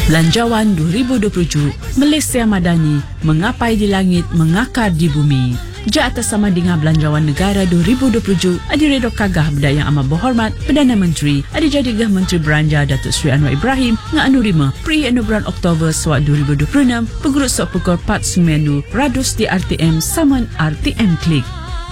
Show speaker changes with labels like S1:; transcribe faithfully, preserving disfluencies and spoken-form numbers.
S1: Belanjawan dua ribu dua puluh tujuh, Malaysia Madani, mengapai di langit, mengakar di bumi. Ja atas sama dengan Belanjawan Negara dua ribu dua puluh tujuh, adi redo kagah benda yang amat berhormat Perdana Menteri, adi jadigah Menteri Beranja Datuk Seri Anwar Ibrahim, nga anu rima pri anu bulan Oktober swat dua ribu dua puluh enam, pegurut sok pukul empat sembilan radus di R T M saman R T M Klik.